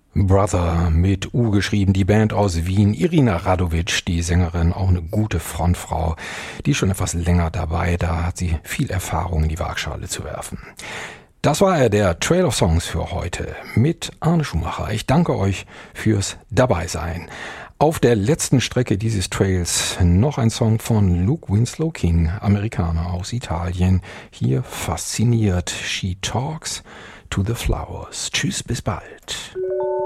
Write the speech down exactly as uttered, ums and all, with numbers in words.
Brother mit U geschrieben, die Band aus Wien, Irina Radovic, die Sängerin, auch eine gute Frontfrau, die ist schon etwas länger dabei, da hat sie viel Erfahrung in die Waagschale zu werfen. Das war er, der Trail of Songs für heute mit Arne Schumacher. Ich danke euch fürs Dabeisein. Auf der letzten Strecke dieses Trails noch ein Song von Luke Winslow King, Amerikaner aus Italien. Hier fasziniert She Talks to the Flowers. Tschüss, bis bald.